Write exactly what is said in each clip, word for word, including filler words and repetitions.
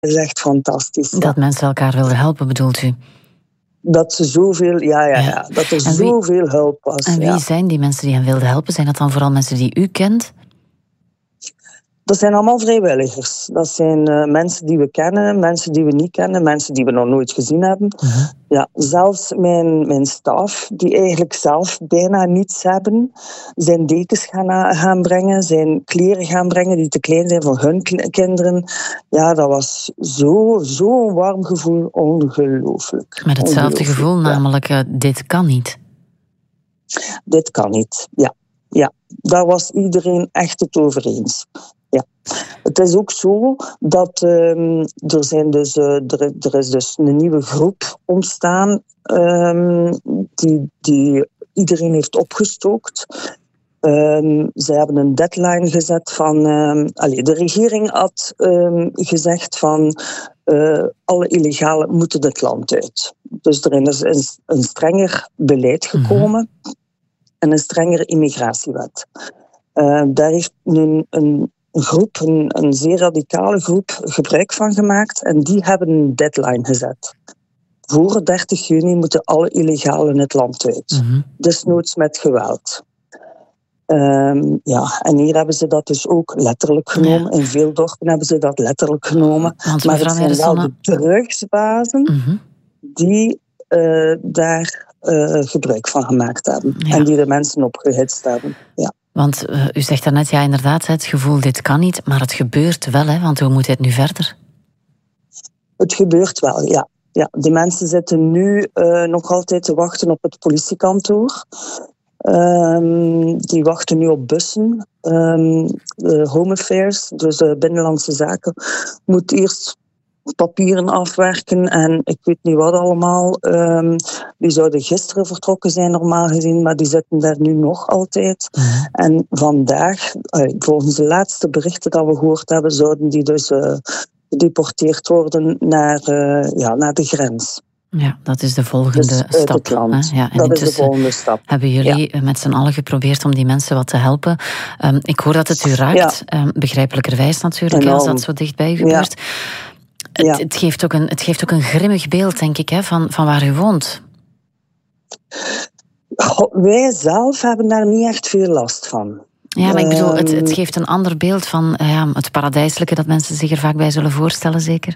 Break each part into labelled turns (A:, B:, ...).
A: is echt fantastisch.
B: Dat ja. mensen elkaar wilden helpen, bedoelt u?
A: Dat ze zoveel, ja, ja, ja. ja dat er wie, zoveel hulp was.
B: En wie
A: ja.
B: zijn die mensen die hen wilden helpen? Zijn dat dan vooral mensen die u kent?
A: Dat zijn allemaal vrijwilligers. Dat zijn uh, mensen die we kennen, mensen die we niet kennen, mensen die we nog nooit gezien hebben. Uh-huh. Ja, zelfs mijn, mijn staf, die eigenlijk zelf bijna niets hebben, zijn dekens gaan, gaan brengen, zijn kleren gaan brengen die te klein zijn voor hun k- kinderen. Ja, dat was zo, zo'n warm gevoel, ongelooflijk.
B: Met hetzelfde
A: ongelooflijk,
B: gevoel,
A: ja.
B: namelijk, uh, dit kan niet.
A: Dit kan niet, ja. ja. Daar was iedereen echt het over eens. Ja. Het is ook zo dat um, er, zijn dus, uh, er, er is dus een nieuwe groep ontstaan um, die, die iedereen heeft opgestookt. Um, ze hebben een deadline gezet van... Um, allez, de regering had um, gezegd van... Uh, alle illegalen moeten het land uit. Dus er is een, een strenger beleid gekomen... Mm-hmm. En een strengere immigratiewet. Uh, daar heeft nu een Een groep, een, een zeer radicale groep, gebruik van gemaakt. En die hebben een deadline gezet. Voor dertig juni moeten alle illegalen het land uit. Mm-hmm. Desnoods met geweld. Um, ja, en hier hebben ze dat dus ook letterlijk genomen. Ja. In veel dorpen hebben ze dat letterlijk genomen.
B: Want
A: maar het zijn wel de drugsbazen mm-hmm. die uh, daar uh, gebruik van gemaakt hebben. Ja. En die de mensen opgehitst hebben. Ja.
B: Want uh, u zegt daarnet, ja inderdaad, het gevoel dit kan niet, maar het gebeurt wel, hè? Want hoe moet dit nu verder?
A: Het gebeurt wel, ja. ja die mensen zitten nu uh, nog altijd te wachten op het politiekantoor. Um, die wachten nu op bussen. Um, de Home Affairs, dus de Binnenlandse Zaken, moet eerst papieren afwerken en ik weet niet wat allemaal. Um, die zouden gisteren vertrokken zijn normaal gezien, maar die zitten daar nu nog altijd. Mm-hmm. En vandaag, uh, volgens de laatste berichten dat we gehoord hebben, zouden die dus uh, gedeporteerd worden naar, uh, ja, naar de grens.
B: Ja, dat is de volgende
A: dus
B: stap.
A: Hè?
B: Ja, en
A: dat is de volgende stap.
B: Hebben jullie ja. met z'n allen geprobeerd om die mensen wat te helpen? Um, ik hoor dat het u raakt, ja. um, begrijpelijkerwijs natuurlijk, als dat zo dicht bij u gebeurt. Ja. Het, ja. het, geeft ook een, het geeft ook een grimmig beeld, denk ik, hè, van, van waar u woont.
A: Goh, wij zelf hebben daar niet echt veel last van.
B: Ja, maar ik bedoel, het, het geeft een ander beeld van ja, het paradijselijke dat mensen zich er vaak bij zullen voorstellen, zeker?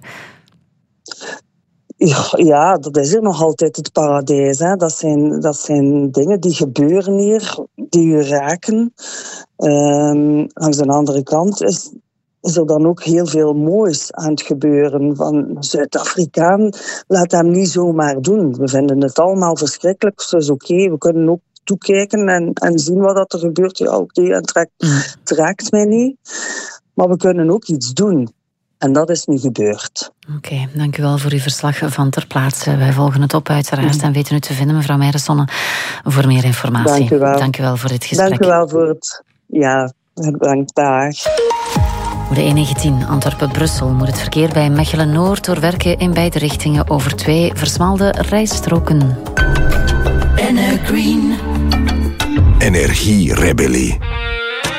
A: Ja, dat is hier nog altijd het paradijs. Hè. Dat zijn, dat zijn dingen die gebeuren hier, die u raken. Um, langs de andere kant is... is er dan ook heel veel moois aan het gebeuren. Van Zuid-Afrikaan, laat hem niet zomaar doen. We vinden het allemaal verschrikkelijk, dus oké, okay, we kunnen ook toekijken en, en zien wat dat er gebeurt. Ja, oké, okay, het, raakt, het raakt mij niet. Maar we kunnen ook iets doen. En dat is nu gebeurd.
B: Oké, okay, dank u wel voor uw verslag van ter plaatse. Wij volgen het op uiteraard en weten u te vinden, mevrouw Meijerssonne, voor meer informatie.
A: Dank u wel.
B: Dank u wel voor dit gesprek.
A: Dank u wel voor het... Ja, bedankt. Dag.
B: De E negentien Antwerpen-Brussel moet het verkeer bij Mechelen-Noord doorwerken in beide richtingen over twee versmalde rijstroken.
C: Energreen. Energierebellie.